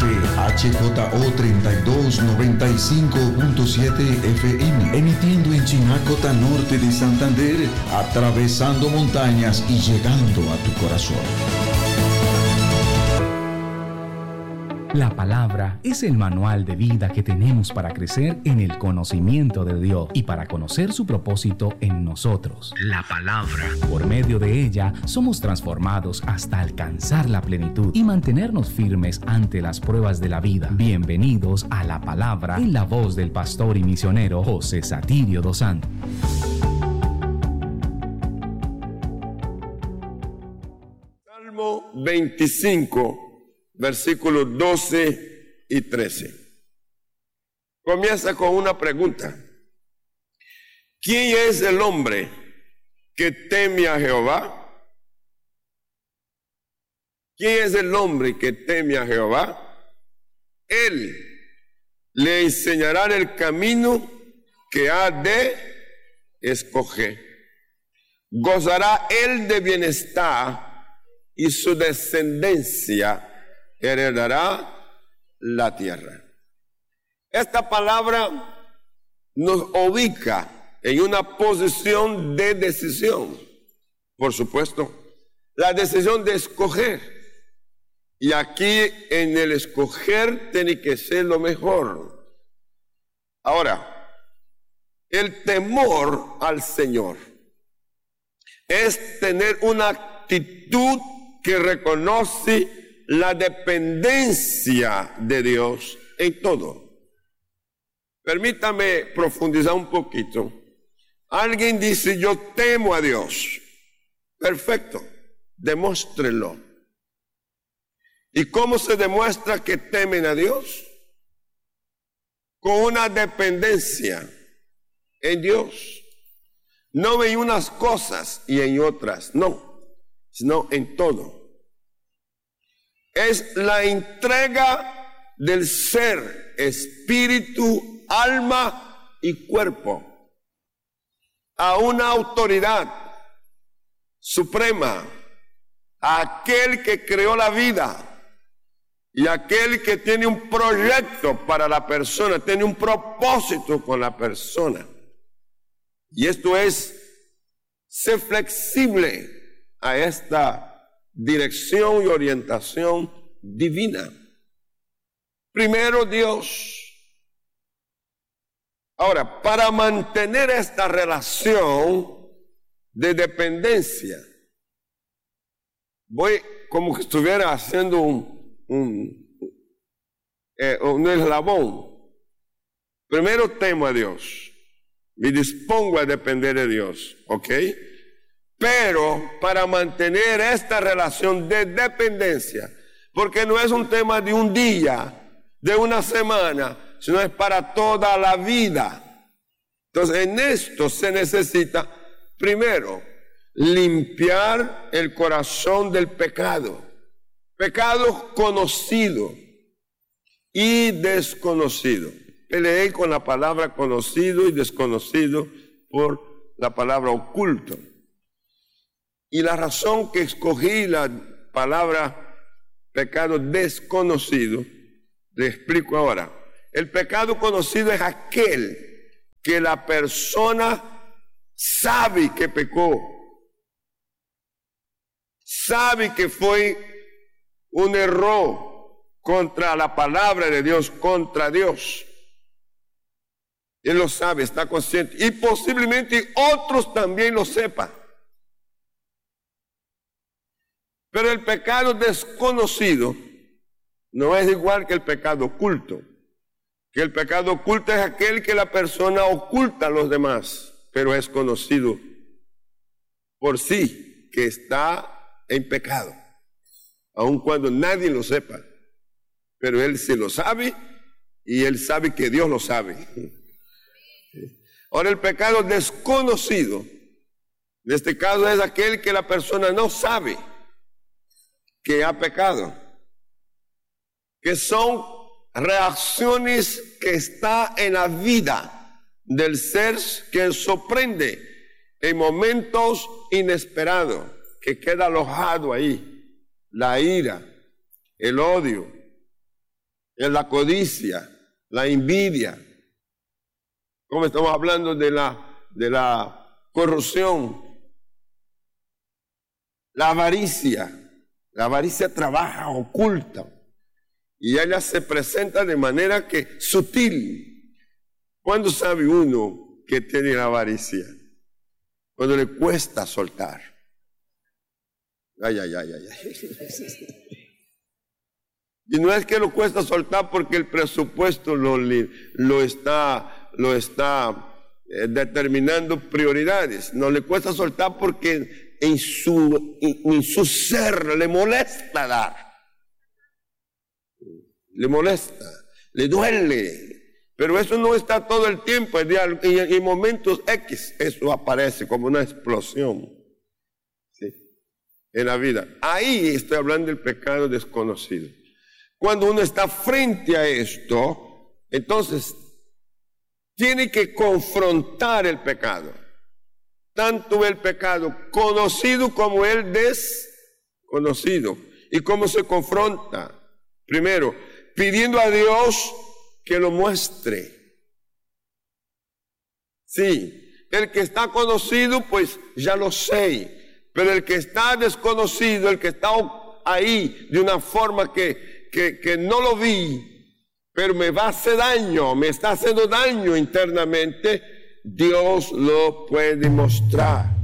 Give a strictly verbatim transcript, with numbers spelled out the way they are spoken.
H J O treinta y dos noventa y cinco punto siete F M, emitiendo en Chinacota Norte de Santander, atravesando montañas y llegando a tu corazón. La palabra es el manual de vida que tenemos para crecer en el conocimiento de Dios y para conocer su propósito en nosotros. La palabra. Por medio de ella somos transformados hasta alcanzar la plenitud y mantenernos firmes ante las pruebas de la vida. Bienvenidos a La Palabra en la voz del pastor y misionero José Satirio dos Santos. Salmo veinticinco. Versículos doce y trece. Comienza con una pregunta. ¿Quién es el hombre que teme a Jehová? ¿Quién es el hombre que teme a Jehová? Él le enseñará el camino que ha de escoger. Gozará él de bienestar y su descendencia heredará la tierra. Esta palabra nos ubica en una posición de decisión. Por supuesto, la decisión de escoger. Y aquí en el escoger tiene que ser lo mejor. Ahora, el temor al Señor es tener una actitud que reconoce la dependencia de Dios en todo. Permítame profundizar un poquito. Alguien dice, yo temo a Dios. Perfecto, demuéstrelo. ¿Y cómo se demuestra que temen a Dios? Con una dependencia en Dios. No en unas cosas y en otras, no, sino en todo. Es la entrega del ser, espíritu, alma y cuerpo a una autoridad suprema, a aquel que creó la vida y aquel que tiene un proyecto para la persona, tiene un propósito con la persona. Y esto es ser flexible a esta dirección y orientación divina. Primero Dios. Ahora, para mantener esta relación de dependencia, voy como que estuviera haciendo un, un, eh, un eslabón. Primero temo a Dios, me dispongo a depender de Dios, ¿ok? Pero para mantener esta relación de dependencia, porque no es un tema de un día, de una semana, sino es para toda la vida. Entonces en esto se necesita, primero, limpiar el corazón del pecado. Pecado conocido y desconocido. Peleé con la palabra conocido y desconocido por la palabra oculto. Y la razón que escogí la palabra pecado desconocido, le explico ahora. El pecado conocido es aquel que la persona sabe que pecó, sabe que fue un error contra la palabra de Dios, contra Dios. Él lo sabe, está consciente. Y posiblemente otros también lo sepan. Pero el pecado desconocido no es igual que el pecado oculto. Que el pecado oculto es aquel que la persona oculta a los demás, pero es conocido por sí que está en pecado, aun cuando nadie lo sepa. Pero él sí lo sabe y él sabe que Dios lo sabe. Ahora, el pecado desconocido, en este caso, es aquel que la persona no sabe que ha pecado, que son reacciones que está en la vida del ser que sorprende en momentos inesperados, que queda alojado ahí, la ira, el odio, es la codicia, la envidia. Como estamos hablando de la, de la corrupción, la avaricia. La avaricia trabaja, oculta, y ella se presenta de manera que sutil. ¿Cuándo sabe uno que tiene la avaricia? Cuando le cuesta soltar. Ay, ay, ay, ay, ay. Y no es que lo cuesta soltar porque el presupuesto lo, lo está, lo está eh, determinando prioridades. No le cuesta soltar porque en su, en, en su ser le molesta dar. Le molesta, le duele. Pero eso no está todo el tiempo. En, en momentos X eso aparece como una explosión, ¿sí?, en la vida. Ahí estoy hablando del pecado desconocido. Cuando uno está frente a esto, entonces tiene que confrontar el pecado. Tanto el pecado conocido como el desconocido. ¿Y cómo se confronta? Primero, pidiendo a Dios que lo muestre. Sí, el que está conocido, pues ya lo sé. Pero el que está desconocido, el que está ahí de una forma que, que, que no lo vi, pero me va a hacer daño, me está haciendo daño internamente, Dios lo puede mostrar.